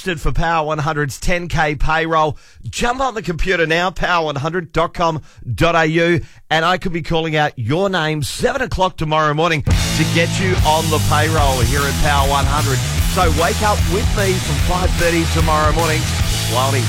registered for Power 100's 10K payroll. Jump on the computer now, power100.com.au, and I could be calling out your name 7 o'clock tomorrow morning to get you on the payroll here at Power 100. So wake up with me from 5:30 tomorrow morning. Swaley.